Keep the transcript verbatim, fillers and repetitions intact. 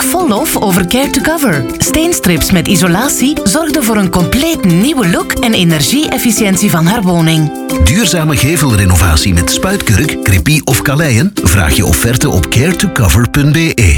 vol lof over Care to Cover. Steenstrips met isolatie zorgden voor een compleet nieuwe look en energie-efficiëntie van haar woning. Duurzame gevelrenovatie met spuitkurk, crepie of kaleien? Vraag je offerte op care to cover punt b e.